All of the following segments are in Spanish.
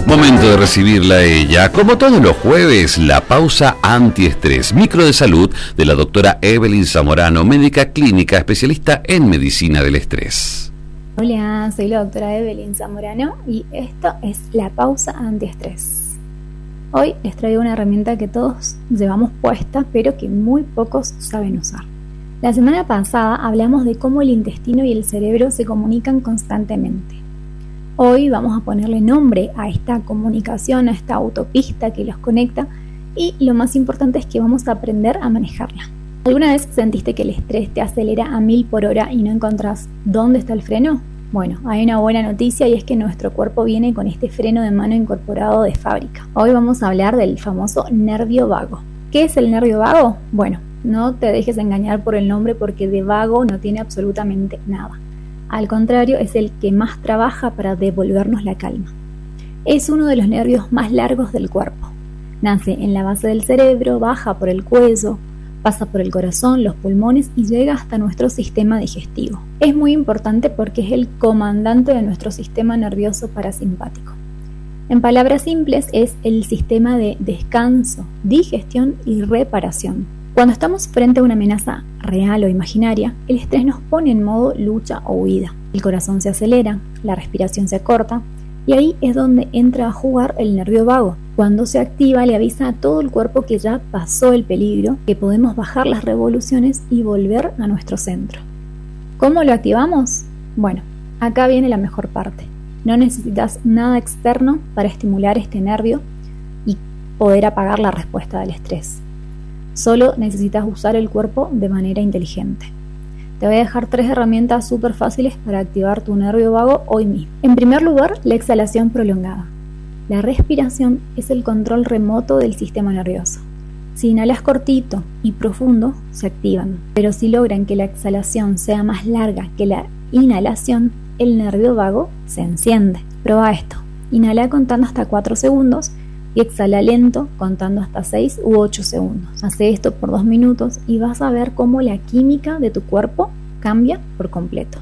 Momento de recibirla a ella. Como todos los jueves, la pausa antiestrés, micro de salud de la doctora Evelyn Zamorano, médica clínica especialista en medicina del estrés. Hola, soy la doctora Evelyn Zamorano y esto es la pausa antiestrés. Hoy les traigo una herramienta que todos llevamos puesta, pero que muy pocos saben usar. La semana pasada hablamos de cómo el intestino y el cerebro se comunican constantemente. Hoy vamos a ponerle nombre a esta comunicación, a esta autopista que los conecta, y lo más importante es que vamos a aprender a manejarla. ¿Alguna vez sentiste que el estrés te acelera a 1000 por hora y no encontrás dónde está el freno? Bueno, hay una buena noticia y es que nuestro cuerpo viene con este freno de mano incorporado de fábrica. Hoy vamos a hablar del famoso nervio vago. ¿Qué es el nervio vago? Bueno, no te dejes engañar por el nombre porque de vago no tiene absolutamente nada. Al contrario, es el que más trabaja para devolvernos la calma. Es uno de los nervios más largos del cuerpo. Nace en la base del cerebro, baja por el cuello, pasa por el corazón, los pulmones y llega hasta nuestro sistema digestivo. Es muy importante porque es el comandante de nuestro sistema nervioso parasimpático. En palabras simples, es el sistema de descanso, digestión y reparación. Cuando estamos frente a una amenaza real o imaginaria, el estrés nos pone en modo lucha o huida. El corazón se acelera, la respiración se acorta y ahí es donde entra a jugar el nervio vago. Cuando se activa le avisa a todo el cuerpo que ya pasó el peligro, que podemos bajar las revoluciones y volver a nuestro centro. ¿Cómo lo activamos? Bueno, acá viene la mejor parte. No necesitas nada externo para estimular este nervio y poder apagar la respuesta del estrés. Solo necesitas usar el cuerpo de manera inteligente. Te voy a dejar 3 herramientas súper fáciles para activar tu nervio vago hoy mismo. En primer lugar, la exhalación prolongada. La respiración es el control remoto del sistema nervioso. Si inhalas cortito y profundo, se activan. Pero si logran que la exhalación sea más larga que la inhalación, el nervio vago se enciende. Prueba esto. Inhala contando hasta 4 segundos y exhala lento contando hasta 6 u 8 segundos. Hace esto por 2 minutos y vas a ver cómo la química de tu cuerpo cambia por completo.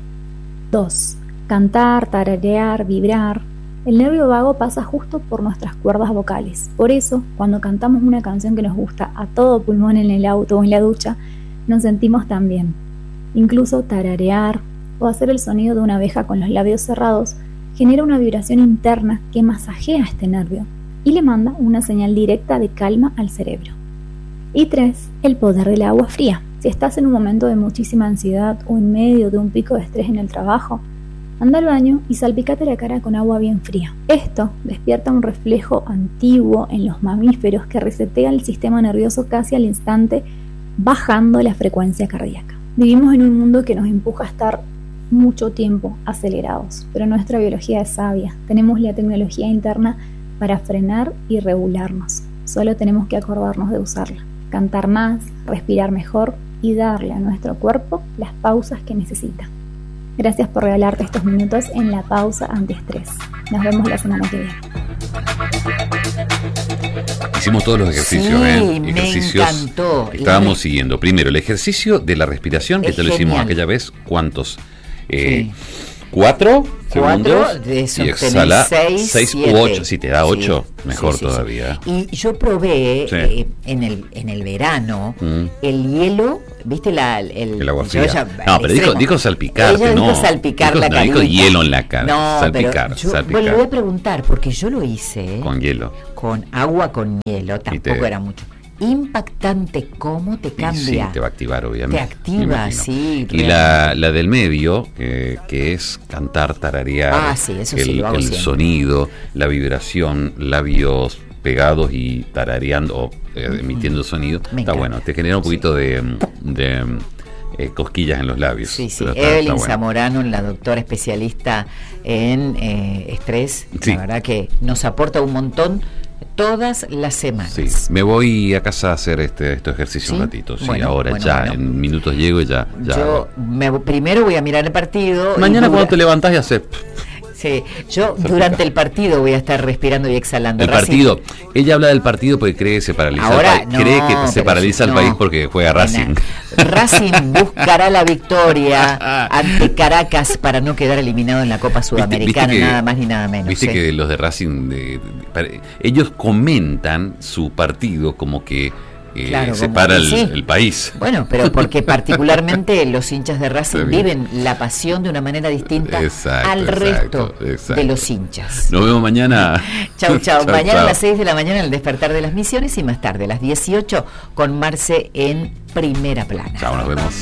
2. Cantar, tararear, vibrar. El nervio vago pasa justo por nuestras cuerdas vocales. Por eso, cuando cantamos una canción que nos gusta a todo pulmón en el auto o en la ducha, nos sentimos tan bien. Incluso tararear o hacer el sonido de una abeja con los labios cerrados genera una vibración interna que masajea este nervio y le manda una señal directa de calma al cerebro. Y 3. El poder del agua fría. Si estás en un momento de muchísima ansiedad o en medio de un pico de estrés en el trabajo, anda al baño y salpicate la cara con agua bien fría. Esto despierta un reflejo antiguo en los mamíferos que resetea el sistema nervioso casi al instante, bajando la frecuencia cardíaca. Vivimos en un mundo que nos empuja a estar mucho tiempo acelerados, pero nuestra biología es sabia. Tenemos la tecnología interna para frenar y regularnos. Solo tenemos que acordarnos de usarla. Cantar más, respirar mejor y darle a nuestro cuerpo las pausas que necesita. Gracias por regalarte estos minutos en la pausa antiestrés. Nos vemos la semana que viene. Hicimos todos los ejercicios, me ejercicios encantó. que estábamos siguiendo. Primero, el ejercicio de la respiración, que Es te lo hicimos genial. aquella vez. ¿Cuántos? Sí. 4 segundos de esos y exhala tenés 6 u 8. Si te da 8, mejor sí. todavía. Y yo probé Sí. en el verano el hielo, ¿viste? El agua yo fría. ya- No, pero extremo. dijo salpicarte, Ella no. dijo salpicar la dijo carita. hielo en la cara. No, salpicar, pero yo, salpicar. bueno, le voy a preguntar, porque yo lo hice Con hielo. con agua con hielo, tampoco era mucho. Impactante cómo te Y cambia. sí, te va a activar, obviamente. Te activa, me imagino. sí. Y la del medio, que es cantar, tararear, Sí, eso sí, lo hago el siempre. sonido, la vibración, labios pegados y tarareando o emitiendo sonido, Me está encanta. bueno. Te genera un poquito de cosquillas en los labios. Sí, Pero está Evelyn bueno. Zamorano, la doctora especialista en estrés, Sí. la verdad que nos aporta un montón todas las semanas. Sí, me voy a casa a hacer estos ejercicios ¿Sí? un ratito. Sí, Bueno, ahora bueno, ya, bueno. en minutos llego y ya. Yo primero voy a mirar el partido. Mañana cuando te levantás y haces. Sí, yo durante el partido voy a estar respirando y exhalando. El partido, ella habla del partido porque cree que se paraliza ahora, el país. Cree que se paraliza el país porque juega Racing. Racing buscará la victoria ante Caracas para no quedar eliminado en la Copa Sudamericana, nada más ni nada menos. Viste que los de Racing, ellos comentan su partido como que separa el país. Bueno, pero porque particularmente los hinchas de Racing viven la pasión de una manera distinta al resto de los hinchas. Nos vemos mañana. Chau. Mañana a las 6 de la mañana en el Despertar de las Misiones y más tarde a las 18 con Marce en Primera Plana. Chao, nos vemos.